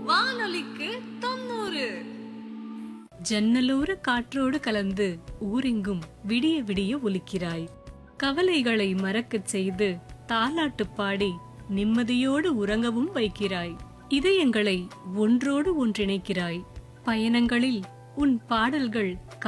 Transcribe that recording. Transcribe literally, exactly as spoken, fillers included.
வானொலிக்கு தொண்ணூறு. ஜன்னலோர காற்றோடு கலந்து ஊரெங்கும் விடிய விடிய ஒலிக்கிறாய். கவலைகளை மறக்கச் செய்து தாலாட்டு பாடி நிம்மதியோடு உறங்கவும் வைக்கிறாய். இதயங்களை ஒன்றோடு ஒன்றிணைக்கிறாய். பயணங்களில் உன் பாடல்கள்